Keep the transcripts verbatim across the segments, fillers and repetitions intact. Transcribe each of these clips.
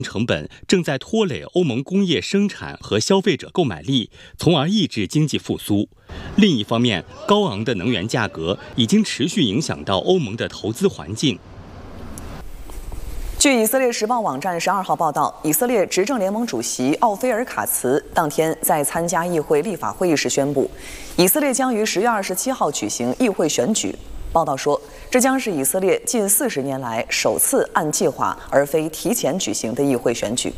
成本正在拖累欧盟工业生产和消费者购买力，从而抑制经济复苏。另一方面，高昂的能源价格已经持续影响到欧盟的投资环境。 据以色列时报网站十二号报道，以色列执政联盟主席奥菲尔·卡茨当天在参加议会立法会议时宣布，以色列将于十月二十七号举行议会选举。报道说，这将是以色列近四十年来首次按计划而非提前举行的议会选举。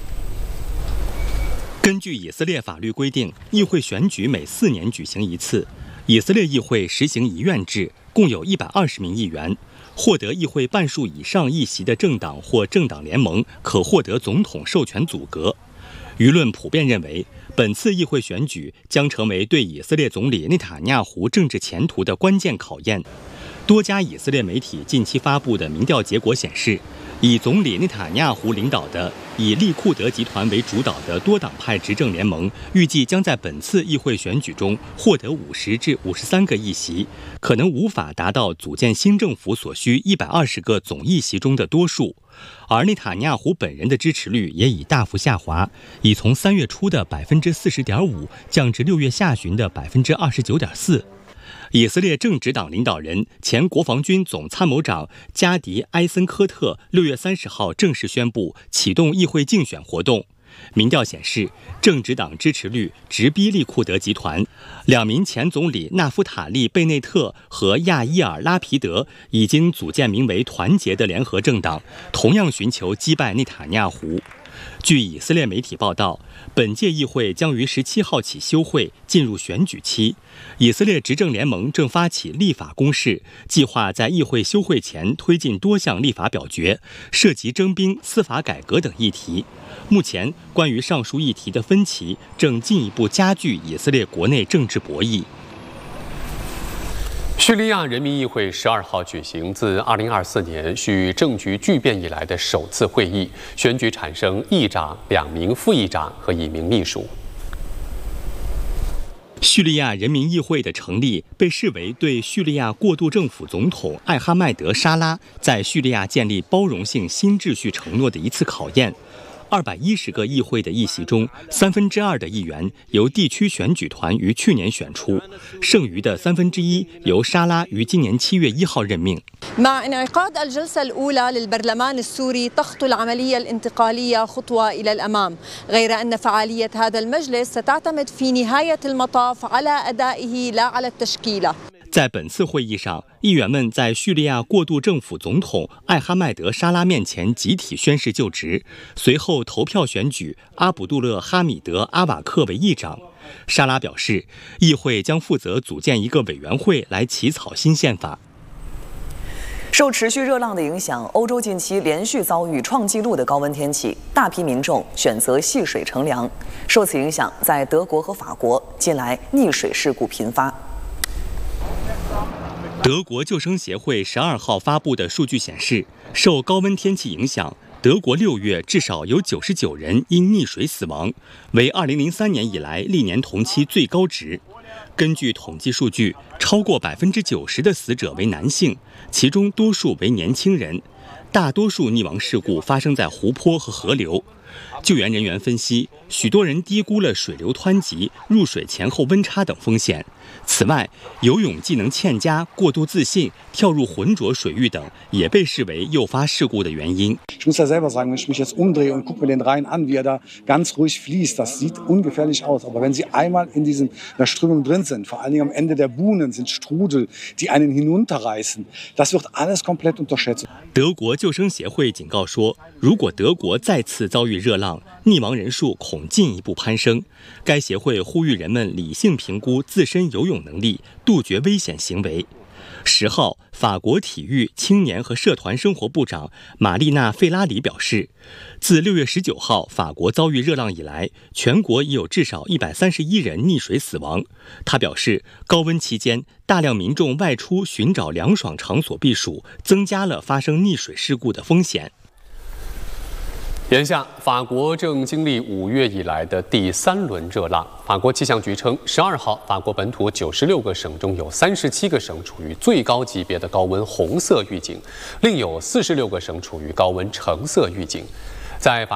根据以色列法律规定，议会选举每四年举行一次。以色列议会实行一院制，共有一百二十名议员。获得议会半数以上议席的政党或政党联盟可获得总统授权组阁。舆论普遍认为，本次议会选举将成为对以色列总理内塔尼亚胡政治前途的关键考验。多家以色列媒体近期发布的民调结果显示，以总理内塔尼亚胡领导的以利库德集团为主导的多党派执政联盟，预计将在本次议会选举中获得五十至五十三个议席，可能无法达到组建新政府所需一百二十个总议席中的多数。而内塔尼亚胡本人的支持率也已大幅下滑，已从三月初的百分之四十点五降至六月下旬的百分之二十九点四。以色列正直党领导人、前国防军总参谋长加迪·埃森科特六月三十号正式宣布启动议会竞选活动。民调显示，正直党支持率直逼利库德集团。两名前总理纳夫塔利·贝内特和亚伊尔·拉皮德已经组建名为“团结”的联合政党，同样寻求击败内塔尼亚胡。据以色列媒体报道，本届议会将于十七号起休会，进入选举期。以色列执政联盟正发起立法攻势，计划在议会休会前推进多项立法表决，涉及征兵、司法改革等议题。目前，关于上述议题的分歧正进一步加剧以色列国内政治博弈。 叙利亚人民议会十二号举行自二零二四年叙政局巨变以来的首次会议，选举产生议长、两名副议长和一名秘书。 叙利亚人民议会的成立被视为对叙利亚过渡政府总统艾哈迈德·沙拉在叙利亚建立包容性新秩序承诺的一次考验。二百一十个议会的议席中，三分之二的议员由地区选举团于去年选出，剩余的三分之一由沙拉于今年七月一号任命。 مع انعقاد الجلسة الأولى للبرلمان السوري تخطو العملية الانتقالية خطوة إلى الأمام، غير أن فعالية هذا المجلس ستعتمد في نهاية المطاف على أدائه لا على التشكيلة。 在本次会议上，议员们在叙利亚过渡政府总统艾哈迈德·沙拉面前集体宣誓就职，随后投票选举阿卜杜勒·哈米德·阿瓦克为议长。沙拉表示，议会将负责组建一个委员会来起草新宪法。 受持续热浪的影响，欧洲近期连续遭遇创纪录的高温天气，大批民众选择戏水乘凉。受此影响，在德国和法国，近来溺水事故频发。 德国救生协会十二号发布的数据显示，受高温天气影响，德国六月至少有九十九人因溺水死亡，为二零零三年以来历年同期最高值。根据统计数据，超过百分之九十的死者为男性，其中多数为年轻人。大多数溺亡事故发生在湖泊和河流。救援人员分析，许多人低估了水流湍急、入水前后温差等风险。此外，游泳技能欠佳、过度自信、跳入浑浊水域等，也被视为诱发事故的原因。 Ich muss ja selber sagen, wenn ich mich jetzt umdrehe und gucke mir den Rhein an, wie er da ganz ruhig fließt, das sieht ungefährlich aus. Aber wenn Sie einmal in diesem, der Strömung drin sind, vor allen Dingen am Ende der Buhnen sind Strudel, die einen hinunterreißen. Das wird alles komplett unterschätzt. 德国救生协会警告说，如果德国再次遭遇热浪，溺亡人数恐进一步攀升。该协会呼吁人们理性评估自身游泳能力，杜绝危险行为。十号，法国体育、青年和社团生活部长玛丽娜·费拉里表示，自六月十九号法国遭遇热浪以来，全国已有至少一百三十一人溺水死亡。他表示，高温期间，大量民众外出寻找凉爽场所避暑，增加了发生溺水事故的风险。 眼下，法国正经历五月以来的第三轮热浪。法国气象局称，十二号，法国本土九十六个省中有三十七个省处于最高级别的高温红色预警，另有四十六个省处于高温橙色预警。 在法